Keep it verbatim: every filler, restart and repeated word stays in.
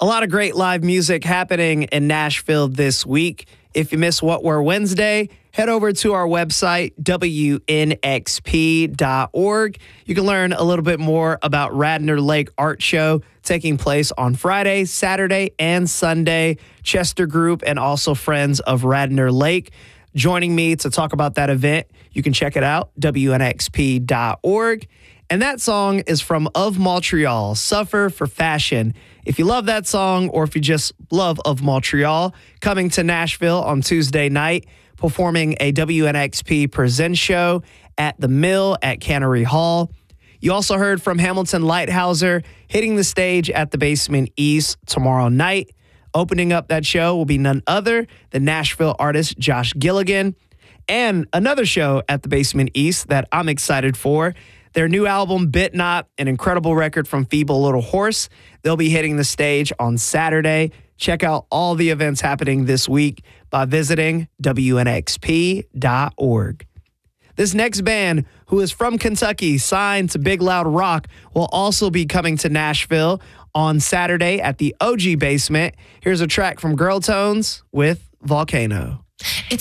A lot of great live music happening in Nashville this week. If you miss What Were Wednesday, head over to our website, W N X P dot org. You can learn a little bit more about Radnor Lake Art Show taking place on Friday, Saturday, and Sunday. Chester Group and also friends of Radnor Lake joining me to talk about that event. You can check it out, W N X P dot org. And that song is from Of Montreal, Suffer for Fashion. If you love that song or if you just love Of Montreal, coming to Nashville on Tuesday night, performing a W N X P Presents show at the Mill at Cannery Hall. You also heard from Hamilton Lighthouser hitting the stage at the Basement East tomorrow night. Opening up that show will be none other than Nashville artist Josh Gilligan. And another show at the Basement East that I'm excited for, their new album, Bit Not, an incredible record from Feeble Little Horse. They'll be hitting the stage on Saturday. Check out all the events happening this week by visiting W N X P dot org. This next band, who is from Kentucky, signed to Big Loud Rock, will also be coming to Nashville on Saturday at the O G Basement. Here's a track from Girl Tones with Volcano. It's